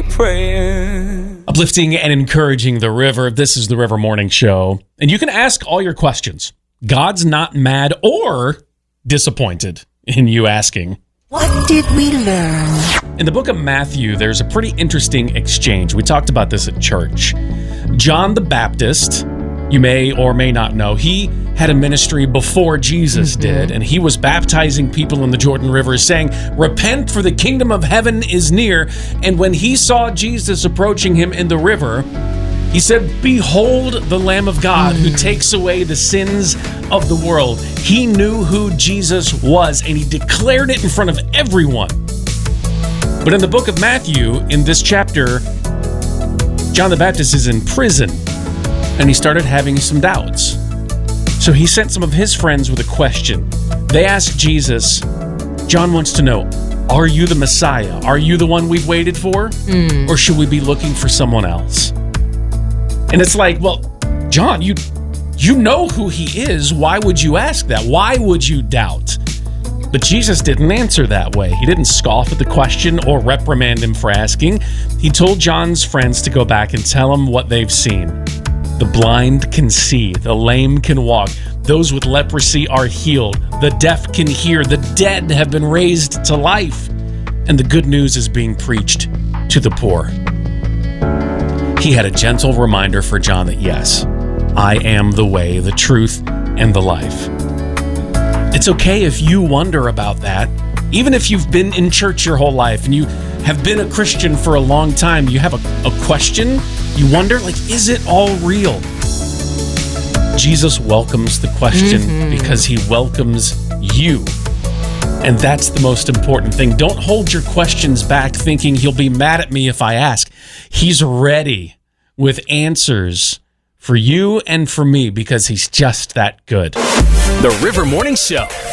praying. Uplifting and encouraging the river. This is the River Morning Show. And you can ask all your questions. God's not mad or disappointed in you asking. What did we learn? In the book of Matthew, there's a pretty interesting exchange. We talked about this at church. John the Baptist, you may or may not know, he had a ministry before Jesus did, and he was baptizing people in the Jordan River, saying, "Repent, for the kingdom of heaven is near." And when he saw Jesus approaching him in the river, he said, "Behold the Lamb of God who takes away the sins of the world." He knew who Jesus was, and he declared it in front of everyone. But in the book of Matthew, in this chapter, John the Baptist is in prison, and he started having some doubts. So he sent some of his friends with a question. They asked Jesus, John wants to know, are you the Messiah? Are you the one we've waited for? Or should we be looking for someone else? And it's like, well, John, you know who he is. Why would you ask that? Why would you doubt? But Jesus didn't answer that way. He didn't scoff at the question or reprimand him for asking. He told John's friends to go back and tell him what they've seen. The blind can see, the lame can walk, those with leprosy are healed, the deaf can hear, the dead have been raised to life, and the good news is being preached to the poor. He had a gentle reminder for John that yes, I am the way, the truth, and the life. It's okay if you wonder about that. Even if you've been in church your whole life and you have been a Christian for a long time, you have a question, you wonder, like, is it all real? Jesus welcomes the question because he welcomes you. And that's the most important thing. Don't hold your questions back thinking he'll be mad at me if I ask. He's ready with answers for you and for me because he's just that good. The River Morning Show.